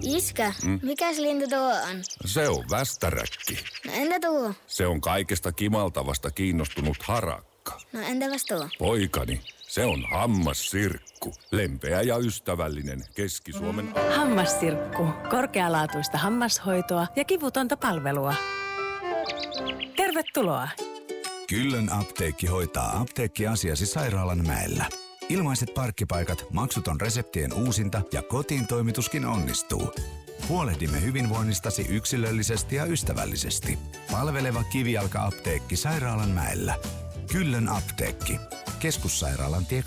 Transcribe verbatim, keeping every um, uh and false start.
Iskä, mm? mikäs lintu tuo on? Se on västäräkki. No entä tuo? Se on kaikesta kimaltavasta kiinnostunut harakka. No entäpäs tuo? Poikani, se on hammassirkku. Lempeä ja ystävällinen Keski-Suomen... Hammassirkku. Korkealaatuista hammashoitoa ja kivutonta palvelua. Tervetuloa! Kyllön apteekki hoitaa apteekkiasiasi Sairaalanmäellä. Ilmaiset parkkipaikat, maksuton reseptien uusinta ja kotiin toimituskin onnistuu. Huolehdimme hyvinvoinnistasi yksilöllisesti ja ystävällisesti. Palveleva kivijalka-apteekki Sairaalanmäellä. Kyllön apteekki. Keskussairaalan tie